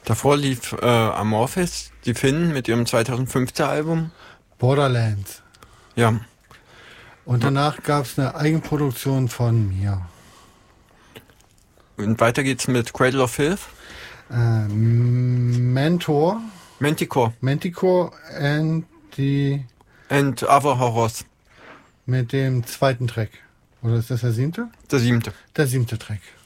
Davor lief Amorphis, die Finnen, mit ihrem 2015 Album. Borderlands. Ja. Und danach gab es eine Eigenproduktion von mir. Und weiter geht's mit Cradle of Filth. Manticore and Other Horrors. Mit dem zweiten Track. Oder ist das der 7.? Der 7. Der 7. Track.